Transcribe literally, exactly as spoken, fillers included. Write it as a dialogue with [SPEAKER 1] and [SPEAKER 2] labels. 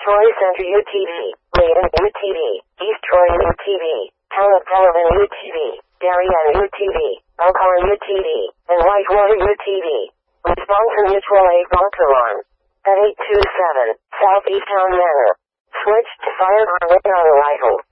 [SPEAKER 1] Troy Center U T V, Maiden U T V, East Troy U T V, Town of Delavan U T V, Darien U T V, Elkhorn U T V, and Whitewater U T V. Respond to mutual aid Baltimore at eight two seven Southeast Town Manor. Switch to fire on arrival.